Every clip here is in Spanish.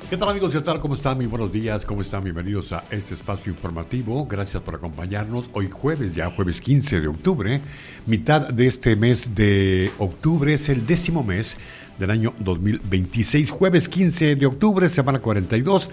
¿Qué tal, amigos? ¿Qué tal? ¿Cómo están? Muy buenos días. ¿Cómo están? Bienvenidos a este espacio informativo. Gracias por acompañarnos. Hoy jueves, ya jueves 15 de octubre. Mitad de este mes de octubre es el 10º mes del año 2026. Jueves 15 de octubre, semana 42.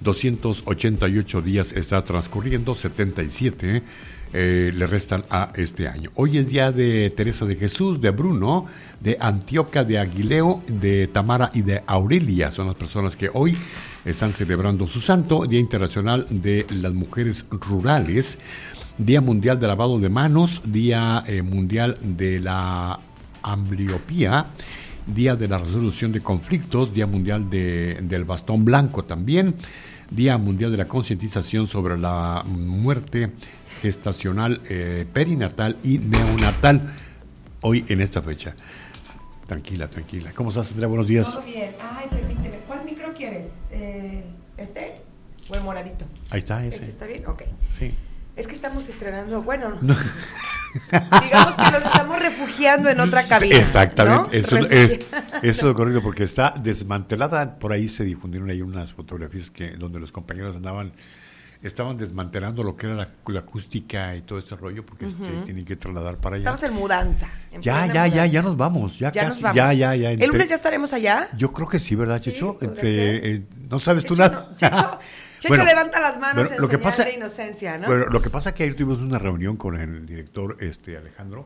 288 días está transcurriendo, 77 le restan a este año. Hoy es día de Teresa de Jesús, de Bruno, de Antioca, de Aguileo, de Tamara y de Aurelia. Son las personas que hoy están celebrando su santo. Día Internacional de las Mujeres Rurales, Día Mundial de Lavado de Manos, Día Mundial de la Ambliopía, Día de la Resolución de Conflictos, Día Mundial del Bastón Blanco también, Día Mundial de la Concientización sobre la Muerte Gestacional, Perinatal y Neonatal, hoy en esta fecha. Tranquila, tranquila. ¿Cómo estás, Andrea? Buenos días. Todo bien. Ay, permíteme. ¿Cuál micro quieres? ¿Este o el moradito? Ahí está, ese. ¿Este está bien? Ok. Sí. Es que estamos estrenando, bueno, no. Digamos que nos estamos refugiando en otra cabina. Exactamente, ¿no? eso es lo correcto, porque está desmantelada. Por ahí se difundieron ahí unas fotografías donde los compañeros estaban desmantelando lo que era la acústica y todo ese rollo, porque tienen que trasladar para allá. Estamos en mudanza. Ya nos vamos, ya casi, nos vamos. ya. ¿El lunes ya estaremos allá? Yo creo que sí, ¿verdad, Sí, Checho? ser. No sabes tú nada. Checho Bueno, levanta las manos en lo que señal pasa, de inocencia, ¿no? Bueno, lo que pasa es que ayer tuvimos una reunión con el director Alejandro,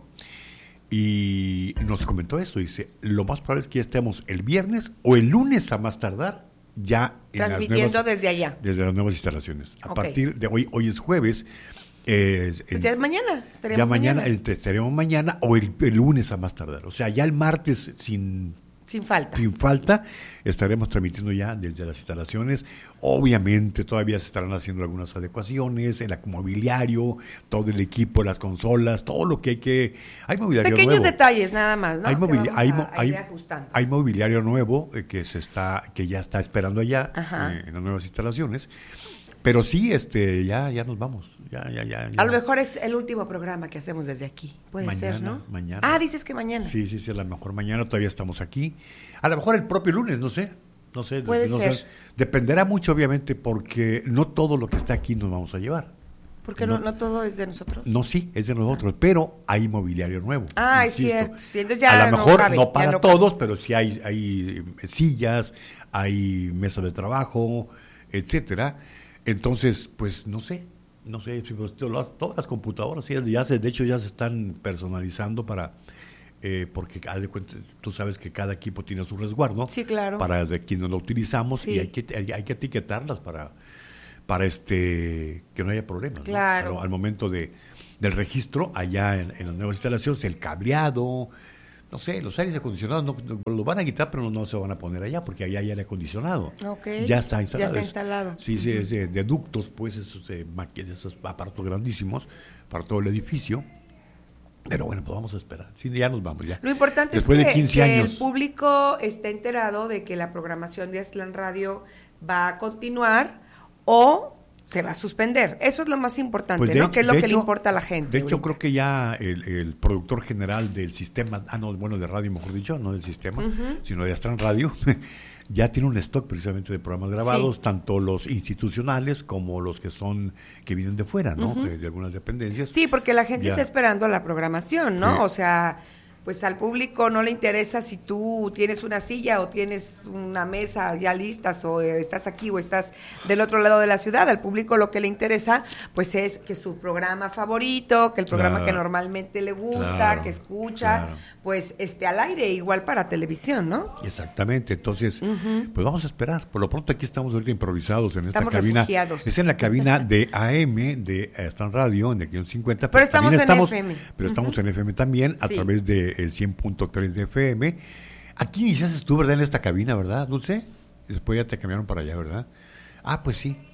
y nos comentó esto. Dice, lo más probable es que ya estemos el viernes o el lunes a más tardar ya transmitiendo desde allá. Desde las nuevas instalaciones. A Ok. partir de hoy es jueves. Pues ya es mañana. Ya mañana estaremos mañana o el lunes a más tardar. O sea, ya el martes sin falta estaremos transmitiendo ya desde las instalaciones. Obviamente todavía se estarán haciendo algunas adecuaciones, el mobiliario, todo el equipo, las consolas, todo lo que hay mobiliario pequeños nuevo. Detalles nada más, ¿no? Hay mobiliario nuevo que ya está esperando allá en las nuevas instalaciones. Pero sí, ya nos vamos. Ya. A lo mejor es el último programa que hacemos desde aquí. Puede ser, ¿no? Mañana. Ah, dices que mañana. Sí, a lo mejor mañana todavía estamos aquí. A lo mejor el propio lunes, no sé. Puede ser. Dependerá mucho, obviamente, porque no todo lo que está aquí nos vamos a llevar. Porque no todo es de nosotros. No, sí, es de nosotros, pero hay mobiliario nuevo. Ah, insisto. es cierto. Sí, entonces ya a lo mejor cabe, no para no todos, cabe. pero sí hay sillas, hay mesas de trabajo, etcétera. Entonces, pues no sé, pues, todas las computadoras de hecho ya se están personalizando porque haz de cuenta, tú sabes que cada equipo tiene su resguardo. Sí, claro. Para de quienes lo utilizamos, sí. Y hay que etiquetarlas para que no haya problemas. Claro. ¿no? Al momento del registro allá en las nuevas instalaciones, el cableado, no sé, los aires acondicionados no lo van a quitar, pero no se van a poner allá, porque allá hay aire acondicionado. Okay. Ya está instalado. Ya está instalado. Sí, es de ductos, pues, esos aparatos grandísimos para todo el edificio. Pero bueno, pues vamos a esperar. Sí, ya nos vamos, ya. Lo importante después es de 15 años. el público esté enterado de que la programación de Aztlán Radio va a continuar o se va a suspender. Eso es lo más importante, Pues ¿no? Que es lo que hecho, le importa a la gente. De hecho, ahorita. creo que ya el productor general del sistema, de radio, mejor dicho, no del sistema, sino de Aztlán Radio, ya tiene un stock precisamente de programas grabados, tanto los institucionales como los que vienen de fuera, ¿no? De algunas dependencias. Sí, porque la gente está esperando la programación, ¿no? Sí. O sea, pues al público no le interesa si tú tienes una silla o tienes una mesa ya listas o estás aquí o estás del otro lado de la ciudad. Al público lo que le interesa pues es que su programa favorito, que el programa que normalmente le gusta, que escucha, pues esté al aire, igual para televisión, ¿no? Exactamente, entonces pues vamos a esperar. Por lo pronto aquí estamos ahorita improvisados en Estamos esta cabina. refugiados. Es en la cabina de AM de Aztlán Radio, en el guión 50. Pero estamos en FM. Pero estamos en FM también, a través de el 100.3 de FM. Aquí iniciaste tú, ¿verdad? En esta cabina, ¿verdad, Dulce? Después ya te cambiaron para allá, ¿verdad? Ah, pues sí.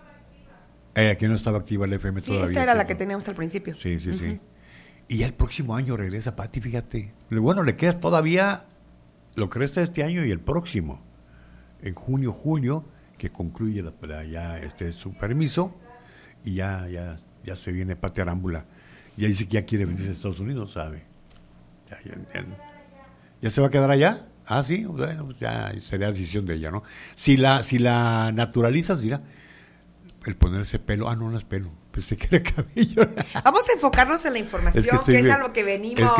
Aquí no estaba activa el FM todavía. Sí, esta era la que teníamos al principio. Sí. Y ya el próximo año regresa Pati, fíjate. Bueno, le queda todavía lo que resta de este año y el próximo. En junio, julio, que concluye ya su permiso, y ya se viene Pati Arámbula. Ya dice que ya quiere venirse a Estados Unidos, ¿sabe? ¿Ya se va a quedar allá? Ah, sí, bueno, pues ya sería decisión de ella, ¿no? Si la naturalizas, dirá, el ponerse pelo, no es pelo, pues se queda cabello. Vamos a enfocarnos en la información, que es a lo que venimos.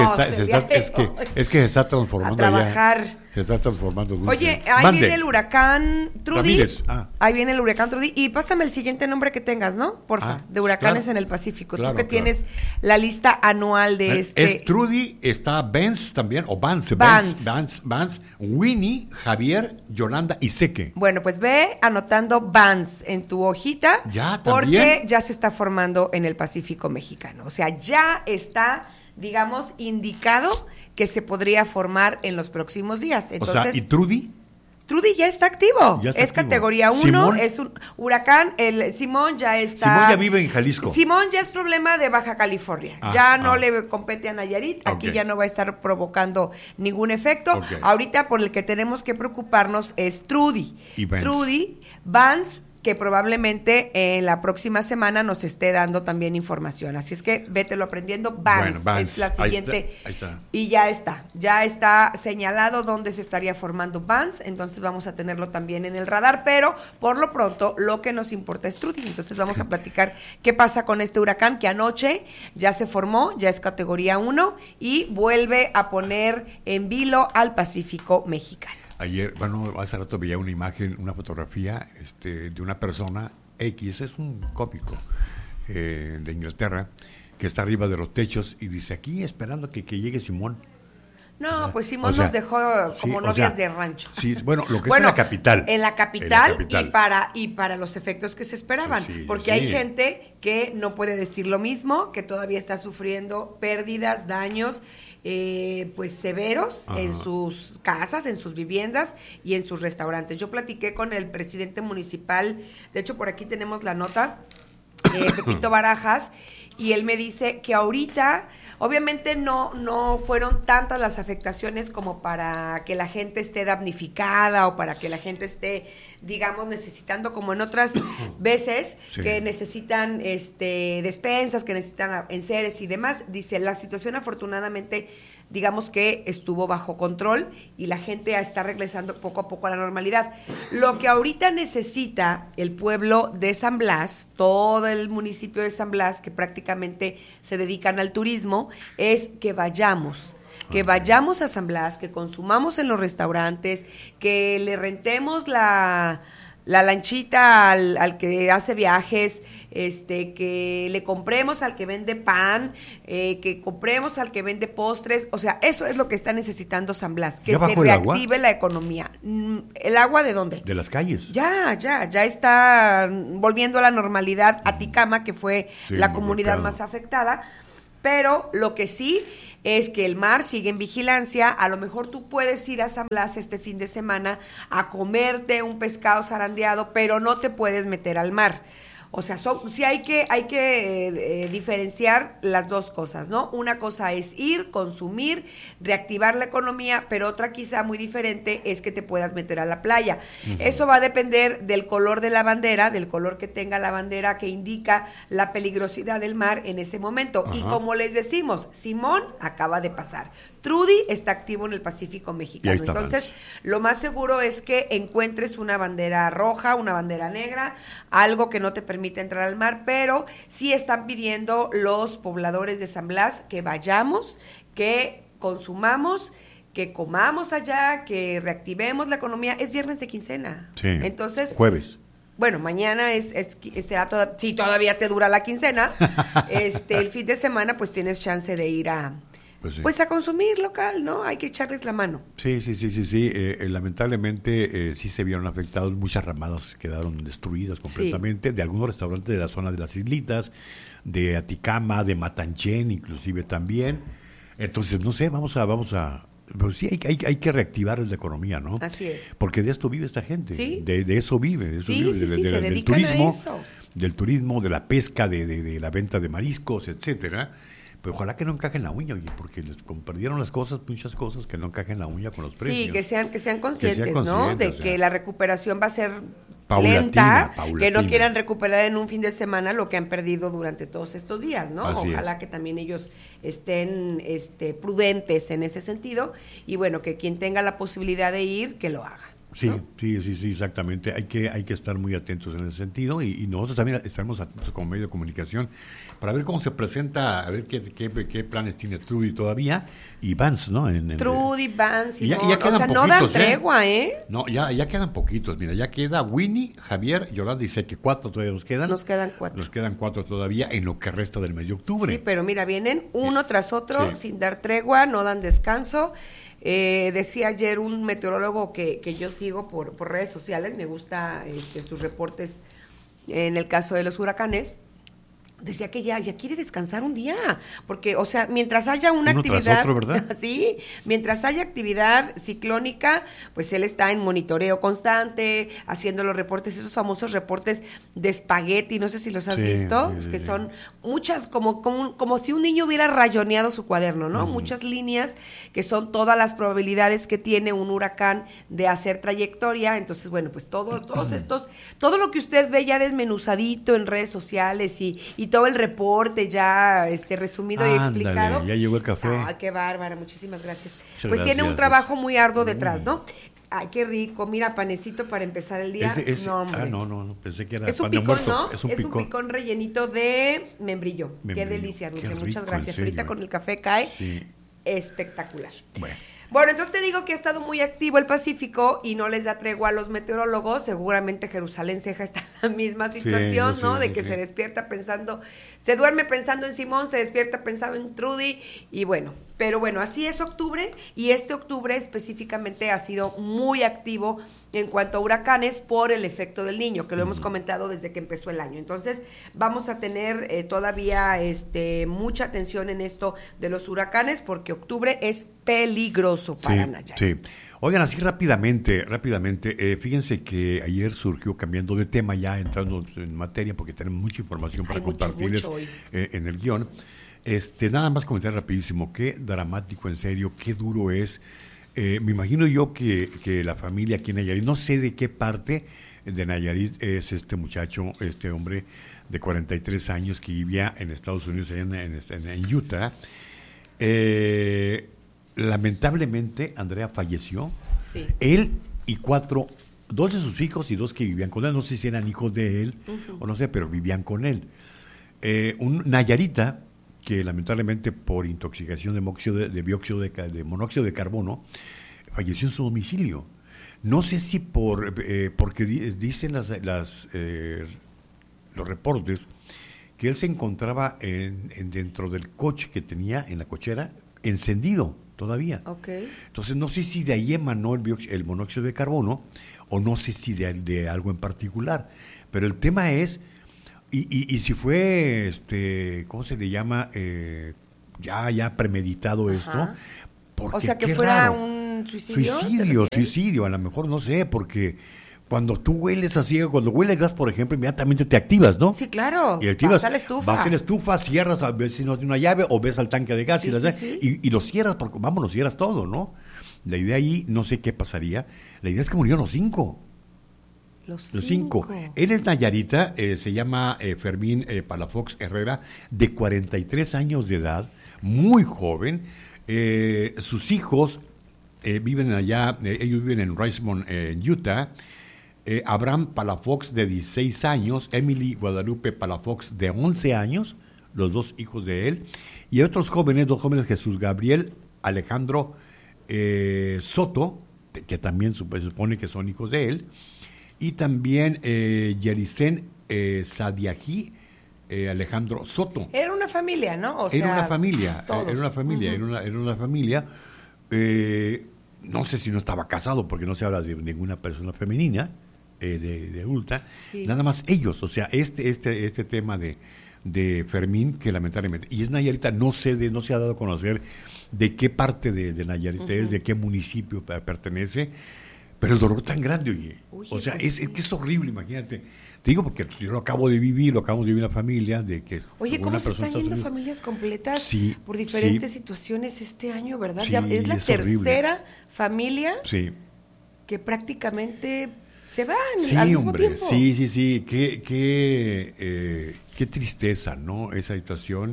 Es que se está transformando a trabajar. Ya. Se está transformando. Oye, ahí viene el huracán Trudy. Ahí viene el huracán Trudy. Y pásame el siguiente nombre que tengas, ¿no? Porfa, de huracanes en el Pacífico. Tú que tienes la lista anual de Es Trudy, está Vance también, o Vance, Winnie, Javier, Yolanda y Seque. Bueno, pues ve anotando Vance en tu hojita. Ya, porque también. ya se está formando en el Pacífico mexicano. O sea, ya está, digamos, indicado que se podría formar en los próximos días. Entonces, o sea, ¿y Trudy? Trudy ya está activo. Ya está es activo. Categoría 1, es un huracán. El Simón ya está. Simón ya vive en Jalisco. Simón ya es problema de Baja California. Ya no le compete a Nayarit. Aquí ya no va a estar provocando ningún efecto. Ahorita por el que tenemos que preocuparnos es Trudy. Y Vance. Trudy, Vance, que probablemente en la próxima semana nos esté dando también información. Así es que vételo aprendiendo. Vance es la siguiente. Ahí está. Y ya está señalado dónde se estaría formando Vance, entonces vamos a tenerlo también en el radar, pero por lo pronto lo que nos importa es Trudy. Entonces vamos a platicar qué pasa con este huracán que anoche ya se formó, ya es categoría 1 y vuelve a poner en vilo al Pacífico mexicano. Ayer, hace rato veía una imagen, una fotografía de una persona X, es un cómico de Inglaterra, que está arriba de los techos y dice, aquí esperando que llegue Simón. No, pues Simón nos dejó como novias de rancho. Sí, bueno, lo que es en la capital. En la capital. Y para los efectos que se esperaban. Porque hay gente que no puede decir lo mismo, que todavía está sufriendo pérdidas, daños, pues severos en sus casas, en sus viviendas y en sus restaurantes. Yo platiqué con el presidente municipal, de hecho por aquí tenemos la nota, Pepito Barajas, y él me dice que ahorita, obviamente no fueron tantas las afectaciones como para que la gente esté damnificada o para que la gente esté, digamos, necesitando como en otras veces que necesitan despensas, que necesitan enseres y demás. Dice, la situación afortunadamente, digamos que estuvo bajo control y la gente está regresando poco a poco a la normalidad. Lo que ahorita necesita el pueblo de San Blas, todo el municipio de San Blas, que prácticamente se dedican al turismo, es que vayamos a San Blas, que consumamos en los restaurantes, que le rentemos la lanchita al que hace viajes, que le compremos al que vende pan, que compremos al que vende postres. O sea, eso es lo que está necesitando San Blas, que se reactive la economía. ¿El agua de dónde? De las calles. Ya está volviendo a la normalidad Aticama, que fue la comunidad más afectada. Pero lo que sí es que el mar sigue en vigilancia. A lo mejor tú puedes ir a San Blas este fin de semana a comerte un pescado zarandeado, pero no te puedes meter al mar. O sea, sí hay que diferenciar las dos cosas, ¿no? Una cosa es ir, consumir, reactivar la economía, pero otra quizá muy diferente es que te puedas meter a la playa. Eso va a depender del color de la bandera, del color que tenga la bandera que indica la peligrosidad del mar en ese momento. Y como les decimos, Simón acaba de pasar. Trudy está activo en el Pacífico mexicano. Entonces, lo más seguro es que encuentres una bandera roja, una bandera negra, algo que no te permite entrar al mar, pero sí están pidiendo los pobladores de San Blas que vayamos, que consumamos, que comamos allá, que reactivemos la economía. Es viernes de quincena. Sí. Entonces, jueves. Bueno, mañana será si todavía te dura la quincena. El fin de semana pues tienes chance de ir a a consumir local, ¿no? Hay que echarles la mano. Sí. Lamentablemente sí se vieron afectados, muchas ramadas quedaron destruidas completamente, de algunos restaurantes de la zona de las islitas, de Aticama, de Matanchén inclusive también. Entonces, no sé, vamos a pero sí hay que reactivar la economía, ¿no? Así es. Porque de esto vive esta gente, ¿Sí? de eso vive, se dedican del turismo, a eso. Del turismo, de la pesca, de la venta de mariscos, etcétera. Pero ojalá que no encajen la uña, porque como perdieron las cosas, muchas cosas, que no encajen la uña con los precios. Sí, que sean conscientes, ¿no? De que la recuperación va a ser lenta, paulatina. que no quieran recuperar en un fin de semana lo que han perdido durante todos estos días, ¿no? Así Ojalá que también ellos estén prudentes en ese sentido y bueno, que quien tenga la posibilidad de ir, que lo haga. Sí, ¿no? sí, exactamente. Hay que estar muy atentos en ese sentido y nosotros también estaremos atentos como medio de comunicación para ver cómo se presenta, a ver qué planes tiene Trudy todavía y Vance, ¿no? Trudy, Vance, ya o quedan sea, poquitos, no dan tregua, ¿eh? No, ya quedan poquitos. Mira, ya queda Winnie, Javier, Yolanda y sé que 4 todavía nos quedan. Nos quedan 4. Nos quedan 4 todavía en lo que resta del mes de octubre. Sí, pero mira, vienen uno tras otro sin dar tregua, no dan descanso. Decía ayer un meteorólogo que yo sigo por redes sociales, me gusta sus reportes en el caso de los huracanes, decía que ya quiere descansar un día, porque, o sea, mientras haya una uno actividad, tras otro, ¿verdad? Sí, mientras haya actividad ciclónica, pues él está en monitoreo constante, haciendo los reportes, esos famosos reportes de espagueti, no sé si los has visto, que son muchas, como si un niño hubiera rayoneado su cuaderno, ¿no? Muchas líneas que son todas las probabilidades que tiene un huracán de hacer trayectoria, entonces, bueno, pues todo lo que usted ve ya desmenuzadito en redes sociales y todo el reporte ya resumido y explicado. Ya llegó el café. Ah, qué bárbara, muchísimas gracias. Muchas pues gracias. Tiene un trabajo muy arduo detrás, ¿no? Ay, qué rico. Mira, panecito para empezar el día. No, hombre. No, pensé que era Es un pan de picón, muerto. ¿no? Es un picón rellenito de membrillo. Qué Membrillo. delicia, Dulce. Qué Muchas rico, gracias. en serio. Ahorita con el café cae. Sí. Espectacular. Bueno, Entonces te digo que ha estado muy activo el Pacífico y no les da tregua a los meteorólogos. Seguramente Jerusalén Ceja está en la misma situación, Sí, ¿no? sí, De sí, que sí. se despierta pensando, se duerme pensando en Simón, se despierta pensando en Trudy y bueno. Pero bueno, así es octubre y este octubre específicamente ha sido muy activo en cuanto a huracanes por el efecto del Niño, que lo hemos comentado desde que empezó el año. Entonces, vamos a tener todavía mucha atención en esto de los huracanes porque octubre es peligroso para Nayarit. Sí. Oigan, así rápidamente, fíjense que ayer surgió, cambiando de tema, ya entrando en materia, porque tenemos mucha información para compartirles mucho hoy. En el guión. Nada más comentar rapidísimo, qué dramático, en serio, qué duro es. Me imagino yo que la familia aquí en Nayarit, no sé de qué parte de Nayarit es este muchacho, este hombre de 43 años que vivía en Estados Unidos, allá en Utah. Lamentablemente, Andrea falleció. Sí. Él y 2 de sus hijos y 2 que vivían con él, no sé si eran hijos de él o no sé, pero vivían con él. Un nayarita que lamentablemente por intoxicación de monóxido de carbono falleció en su domicilio. No sé si porque dicen los reportes que él se encontraba dentro del coche que tenía en la cochera encendido todavía. Okay. Entonces no sé si de ahí emanó el monóxido de carbono o no sé si de algo en particular, pero el tema es y si fue ¿cómo se le llama? Ya premeditado esto, porque o sea que qué fuera raro. un suicidio. Suicidio, a lo mejor no sé, porque cuando tú hueles así, cuando hueles gas, por ejemplo, inmediatamente te activas, ¿no? Sí, claro. Y activas, vas a la estufa. Vas a la estufa, cierras a ver si no tiene una llave o ves al tanque de gas Sí. y lo cierras, porque lo cierras todo, ¿no? La idea ahí, no sé qué pasaría, la idea es que murieron los 5. Los 5. Él es nayarita, se llama Fermín Palafox Herrera, de 43 años de edad, muy joven. Sus hijos viven allá, ellos viven en Richmond, en Utah. Abraham Palafox, de 16 años, Emily Guadalupe Palafox, de 11 años, los 2 hijos de él, y 2 jóvenes, Jesús Gabriel Alejandro Soto, que también se supone que son hijos de él, y también Yericen Sadiají Alejandro Soto. Era una familia, ¿no? Era una familia, todos. era una familia. No sé si no estaba casado, porque no se habla de ninguna persona femenina, de adulta, nada más ellos, o sea, este tema de Fermín, que lamentablemente, y es nayarita, no se ha dado a conocer de qué parte de Nayarit es, de qué municipio pertenece, pero el dolor tan grande, oye, o sea, pues es que es horrible, imagínate. Te digo porque yo lo acabamos de vivir una familia de que... Oye, ¿cómo se están yendo familias completas por diferentes situaciones este año, verdad? Sí, ya es la tercera horrible. familia Sí. que prácticamente se van Sí, al mismo hombre, tiempo. sí, qué tristeza, ¿no? Esa situación.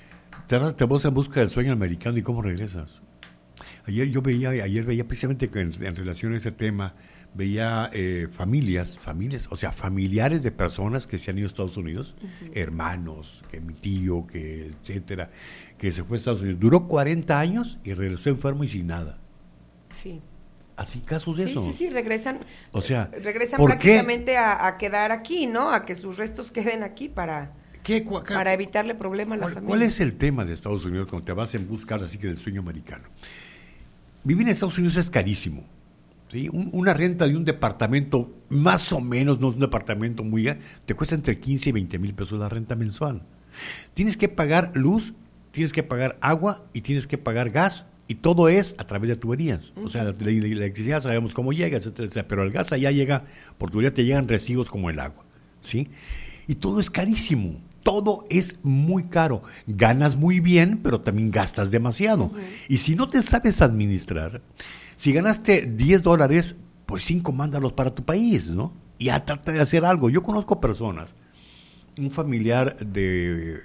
Te vas en busca del sueño americano y cómo regresas. Ayer veía precisamente que en relación a ese tema, veía familiares, o sea, familiares de personas que se han ido a Estados Unidos, hermanos, que mi tío, que etcétera, que se fue a Estados Unidos. Duró 40 años y regresó enfermo y sin nada. Sí. Así casos de eso. Sí, regresan. O sea, regresan ¿por prácticamente a quedar aquí, ¿no? A que sus restos queden aquí para evitarle problemas a la familia. ¿Cuál es el tema de Estados Unidos cuando te vas en busca así que del sueño americano? Vivir en Estados Unidos es carísimo. ¿Sí? Una renta de un departamento, más o menos, no es un departamento muy grande, te cuesta entre 15 y 20 mil pesos la renta mensual. Tienes que pagar luz, tienes que pagar agua y tienes que pagar gas. Y todo es a través de tuberías. O sea, la electricidad sabemos cómo llega, etcétera, etcétera, pero el gas allá llega, por tubería te llegan recibos como el agua, ¿sí? Y todo es carísimo, todo es muy caro. Ganas muy bien, pero también gastas demasiado. Y si no te sabes administrar, si ganaste $10, pues 5 mándalos para tu país, ¿no? Y trata de hacer algo. Yo conozco personas, un familiar de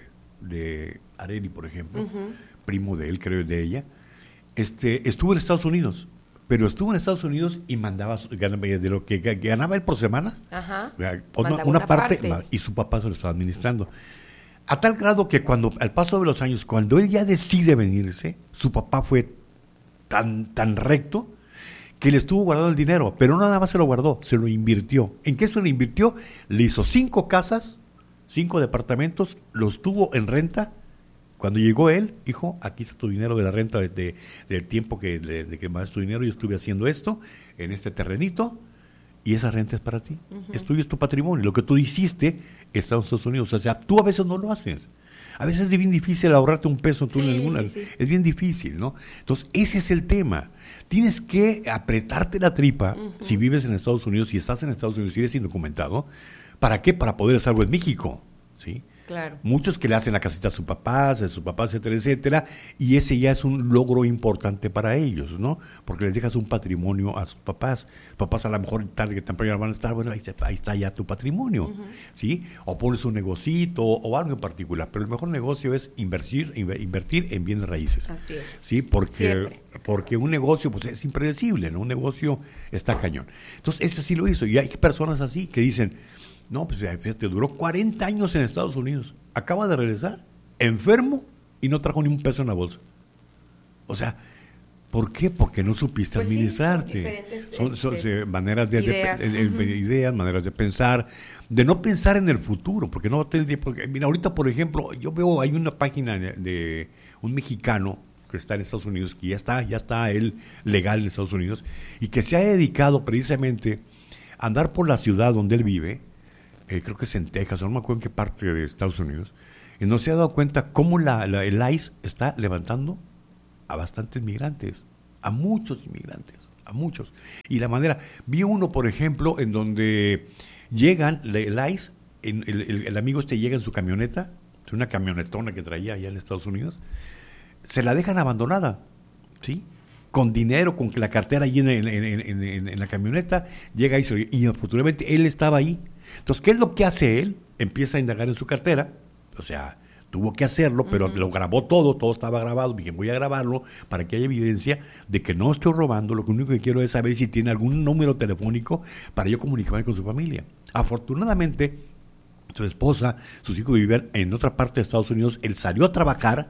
Areli, por ejemplo, primo de él, creo, de ella, estuvo en Estados Unidos, pero estuvo en Estados Unidos y mandaba de lo que ganaba él por semana, una parte, y su papá se lo estaba administrando. A tal grado que al paso de los años, cuando él ya decide venirse, su papá fue tan recto que le estuvo guardando el dinero, pero no nada más se lo guardó, se lo invirtió. ¿En qué se lo invirtió? Le hizo 5 casas, 5 departamentos, los tuvo en renta. Cuando llegó él, hijo, aquí está tu dinero de la renta del tiempo de que me das tu dinero, yo estuve haciendo esto en este terrenito y esa renta es para ti. Es tuyo, es tu patrimonio. Lo que tú hiciste está en Estados Unidos. O sea, tú a veces no lo haces. A veces es bien difícil ahorrarte un peso. Es bien difícil, ¿no? Entonces, ese es el tema. Tienes que apretarte la tripa si vives en Estados Unidos, si estás en Estados Unidos, si eres indocumentado. ¿Para qué? Para poder hacer algo en México, ¿sí? Claro. Muchos que le hacen la casita a sus papás, etcétera, etcétera, y ese ya es un logro importante para ellos, ¿no? Porque les dejas un patrimonio a sus papás. Papás a lo mejor tarde que temprano van a estar, bueno, ahí está ya tu patrimonio, ¿sí? O pones un negocito o algo en particular, pero el mejor negocio es invertir en bienes raíces. Así es. ¿Sí? Porque un negocio pues es impredecible, ¿no? Un negocio está cañón. Entonces, ese sí lo hizo, y hay personas así que dicen, no, pues fíjate, duró 40 años en Estados Unidos. Acaba de regresar, enfermo, y no trajo ni un peso en la bolsa. O sea, ¿por qué? Porque no supiste administrarte. Son maneras de ideas, maneras de pensar, de no pensar en el futuro, porque mira, ahorita, por ejemplo, yo veo, hay una página de un mexicano que está en Estados Unidos, que ya está él legal en Estados Unidos, y que se ha dedicado precisamente a andar por la ciudad donde él vive. Creo que es en Texas, no me acuerdo en qué parte de Estados Unidos, y no se ha dado cuenta cómo el ICE está levantando a bastantes migrantes, a muchos inmigrantes, a muchos. Y la manera, vi uno, por ejemplo, en donde llegan, el ICE, el amigo llega en su camioneta, es una camionetona que traía allá en Estados Unidos, se la dejan abandonada, ¿sí? Con dinero, con la cartera allí en la camioneta, llega y afortunadamente él estaba ahí. Entonces, ¿qué es lo que hace él? Empieza a indagar en su cartera, o sea, tuvo que hacerlo, pero lo grabó todo estaba grabado, dije, voy a grabarlo para que haya evidencia de que no estoy robando, lo único que quiero es saber si tiene algún número telefónico para yo comunicarme con su familia. Afortunadamente, su esposa, sus hijos vivían en otra parte de Estados Unidos, él salió a trabajar,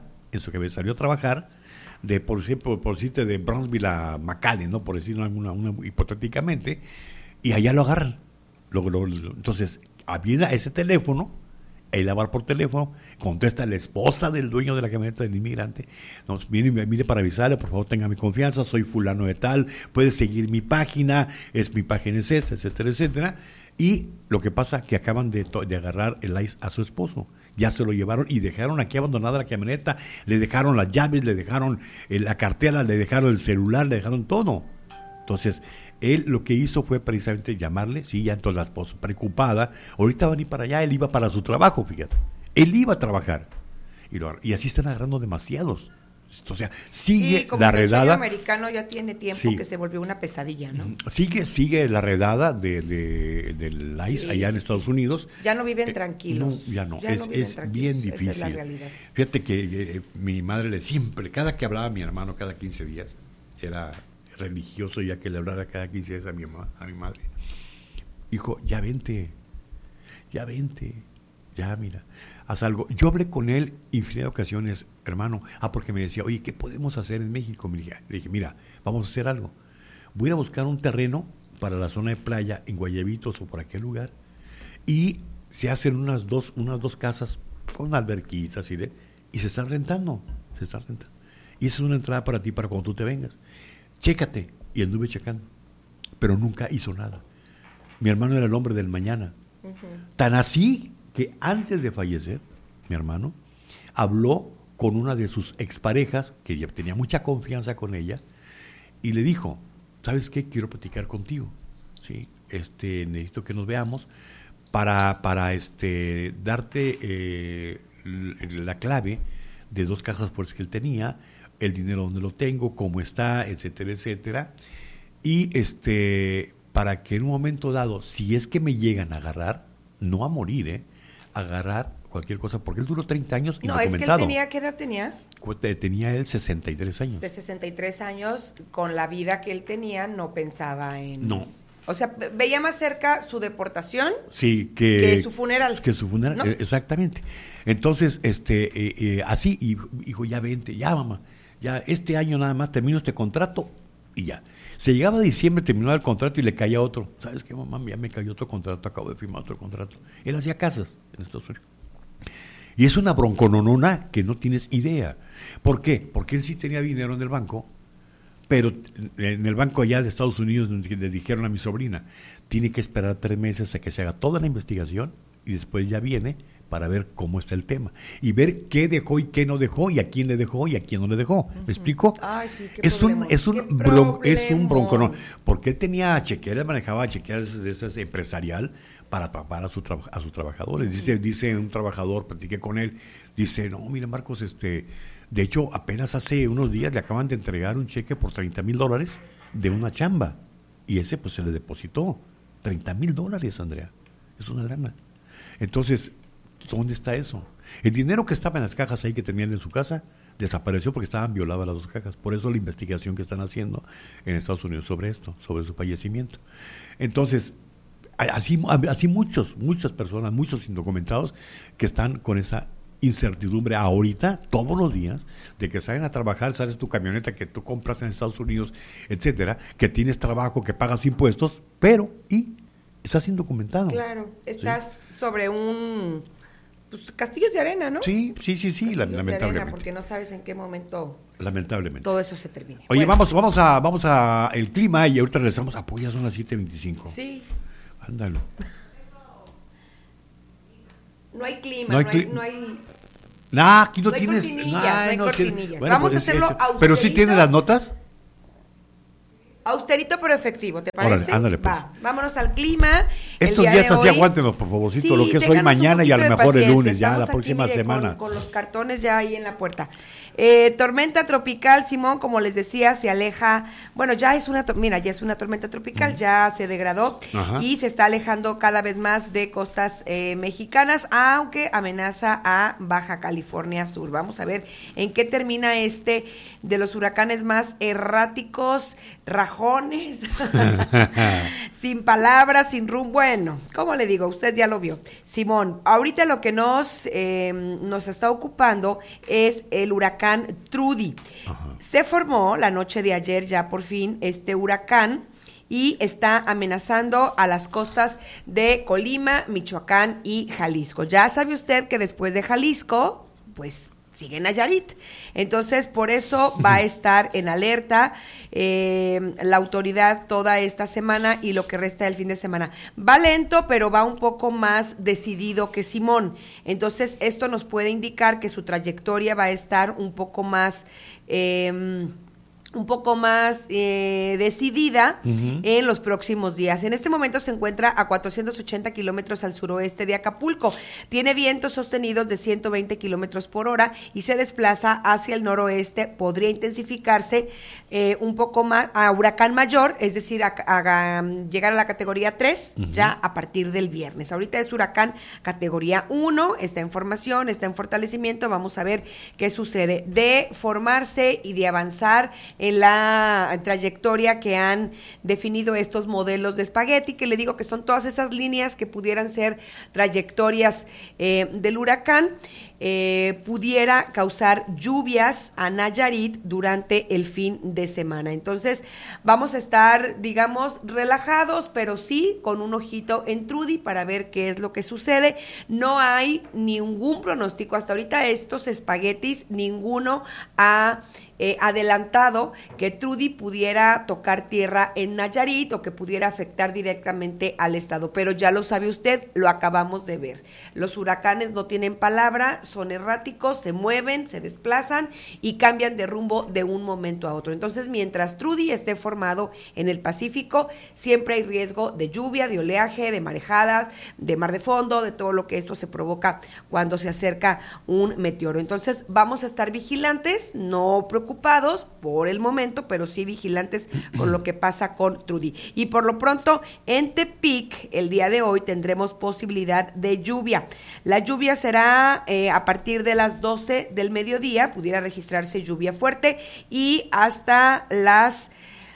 por decirte, de Brownsville a McAllen, ¿no? Por decirlo hipotéticamente, y allá lo agarran. Entonces, había ese teléfono, él habla por teléfono, contesta la esposa del dueño de la camioneta del inmigrante, nos viene y me mire para avisarle, por favor tenga mi confianza, soy fulano de tal, puede seguir mi página, mi página es esta, etcétera, etcétera. Y lo que pasa que acaban de agarrar el ICE a su esposo, ya se lo llevaron y dejaron aquí abandonada la camioneta, le dejaron las llaves, le dejaron la cartera, le dejaron el celular, le dejaron todo. Entonces, él lo que hizo fue precisamente llamarle, sí, ya entonces la esposa preocupada, ahorita van a ir para allá, él iba para su trabajo, fíjate, él iba a trabajar, y así están agarrando demasiados, O sea, sigue como la el sueño redada. americano ya tiene tiempo que se volvió una pesadilla, ¿no? Sigue la redada del ICE allá en Estados Unidos. Ya no viven tranquilos. No, ya no es bien difícil. Esa es la realidad. Fíjate que mi madre siempre, cada que hablaba a mi hermano cada 15 días, era religioso ya que le hablara cada 15 días a mi madre. Hijo, ya vente, ya mira, haz algo. Yo hablé con él infinidad de ocasiones, hermano, porque me decía, oye, ¿qué podemos hacer en México? Le dije, mira, vamos a hacer algo. Voy a ir a buscar un terreno para la zona de playa en Guayabitos o por aquel lugar y se hacen unas dos casas con alberquitas y se están rentando. Y esa es una entrada para ti para cuando tú te vengas. Chécate. Y anduve checando, pero nunca hizo nada. Mi hermano era el hombre del mañana. Tan así que antes de fallecer, mi hermano habló con una de sus exparejas, que ya tenía mucha confianza con ella, y le dijo, ¿sabes qué? Quiero platicar contigo. ¿Sí? Necesito que nos veamos para darte la clave de 2 casas fuertes que él tenía, el dinero donde lo tengo, cómo está, etcétera, etcétera. Y para que en un momento dado, si es que me llegan a agarrar, no a morir, agarrar cualquier cosa, porque él duró 30 años indocumentado. No, es que él ¿qué edad tenía? Tenía él 63 años. De 63 años, con la vida que él tenía, no pensaba en... No. O sea, veía más cerca su deportación que su funeral. Que su funeral, ¿no? Exactamente. Entonces, así, y dijo, ya vente, ya mamá, ya este año nada más termino este contrato y ya. Se llegaba a diciembre, terminaba el contrato y le caía otro. ¿Sabes qué, mamá? Ya me cayó otro contrato, acabo de firmar otro contrato. Él hacía casas en Estados Unidos. Y es una broncononona que no tienes idea. ¿Por qué? Porque él sí tenía dinero en el banco, pero en el banco allá de Estados Unidos le dijeron a mi sobrina, tiene que esperar 3 meses a que se haga toda la investigación y después ya viene para ver cómo está el tema y ver qué dejó y qué no dejó y a quién le dejó y a quién no le dejó. ¿Me explico? Ay, sí, es un bronconón, porque él tenía chequeras, manejaba chequeras de esas empresarial para pagar a sus trabajadores. Dice un trabajador, platiqué con él, dice, no, mira Marcos, de hecho apenas hace unos días le acaban de entregar un cheque por $30,000 de una chamba y ese pues se le depositó $30,000, Andrea, es una lana. Entonces, ¿dónde está eso? El dinero que estaba en las cajas ahí que tenían en su casa desapareció porque estaban violadas las 2 cajas. Por eso la investigación que están haciendo en Estados Unidos sobre esto, sobre su fallecimiento. Entonces, así muchas personas, muchos indocumentados que están con esa incertidumbre ahorita, todos los días, de que salen a trabajar, sales tu camioneta que tú compras en Estados Unidos, etcétera, que tienes trabajo, que pagas impuestos, pero estás indocumentado. Claro, estás sobre un castillos de arena, ¿no? Sí, lamentablemente. Arena, porque no sabes en qué momento lamentablemente todo eso se termine. Oye, bueno, vamos a el clima y ahorita regresamos. Pues ya son las 7:25. Sí. Ándalo. No hay clima, no hay... Aquí no, hay tienes... cortinillas, no hay cortinillas. Bueno, vamos a hacerlo austerito. ¿Pero sí tiene las notas? Austerito pero efectivo, ¿te parece? Órale, ándale, pues. Vámonos al clima. Estos días así aguántenos, por favorcito, sí, lo que es hoy, mañana y a lo mejor el lunes, ya la próxima semana. Con los cartones ya ahí en la puerta. Tormenta tropical, Simón, como les decía, se aleja, bueno, ya es una tormenta tropical, ya se degradó. Ajá. Y se está alejando cada vez más de costas mexicanas, aunque amenaza a Baja California Sur. Vamos a ver en qué termina de los huracanes más erráticos, rajones, sin palabras, sin rumbo. Bueno, ¿cómo le digo? Usted ya lo vio. Simón, ahorita lo que nos está ocupando es el huracán Trudy. Ajá. Se formó la noche de ayer ya por fin este huracán y está amenazando a las costas de Colima, Michoacán y Jalisco. Ya sabe usted que después de Jalisco, pues sigue Nayarit. Entonces, por eso va a estar en alerta la autoridad toda esta semana y lo que resta del fin de semana. Va lento, pero va un poco más decidido que Simón. Entonces, esto nos puede indicar que su trayectoria va a estar un poco más un poco más decidida en los próximos días. En este momento se encuentra a 480 kilómetros al suroeste de Acapulco. Tiene vientos sostenidos de 120 kilómetros por hora y se desplaza hacia el noroeste. Podría intensificarse un poco más a huracán mayor, es decir, llegar a la categoría 3 ya a partir del viernes. Ahorita es huracán categoría 1, está en formación, está en fortalecimiento. Vamos a ver qué sucede. De formarse y de avanzar en la trayectoria que han definido estos modelos de espagueti, que le digo que son todas esas líneas que pudieran ser trayectorias del huracán, pudiera causar lluvias a Nayarit durante el fin de semana. Entonces, vamos a estar, digamos, relajados, pero sí con un ojito en Trudy para ver qué es lo que sucede. No hay ningún pronóstico hasta ahorita. Estos espaguetis, ninguno ha adelantado que Trudy pudiera tocar tierra en Nayarit o que pudiera afectar directamente al estado, pero ya lo sabe usted, lo acabamos de ver. Los huracanes no tienen palabra, son erráticos, se mueven, se desplazan y cambian de rumbo de un momento a otro. Entonces, mientras Trudy esté formado en el Pacífico, siempre hay riesgo de lluvia, de oleaje, de marejadas, de mar de fondo, de todo lo que esto se provoca cuando se acerca un meteoro. Entonces, vamos a estar vigilantes, no preocupados por el momento, pero sí vigilantes con lo que pasa con Trudy. Y por lo pronto, en Tepic, el día de hoy tendremos posibilidad de lluvia. La lluvia será a partir de las 12 del mediodía, pudiera registrarse lluvia fuerte, y hasta las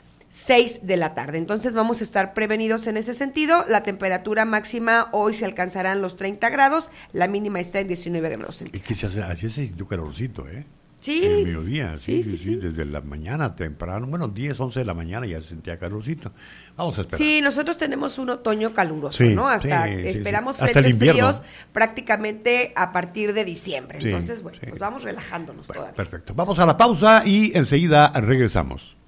6 de la tarde. Entonces vamos a estar prevenidos en ese sentido. La temperatura máxima hoy se alcanzarán los 30 grados, la mínima está en 19 grados. Es que así se sintió calorcito, ¿eh? Sí. En el mediodía, sí, Sí. desde la mañana temprano, bueno, 10, 11 de la mañana ya se sentía calorcito. Vamos a esperar. Sí, nosotros tenemos un otoño caluroso, Sí, ¿no? Hasta sí, esperamos sí. Hasta el frentes invierno. fríos prácticamente a partir de diciembre. Sí, Entonces, bueno, sí. pues vamos relajándonos Bueno, todavía. perfecto. Vamos a la pausa y enseguida regresamos.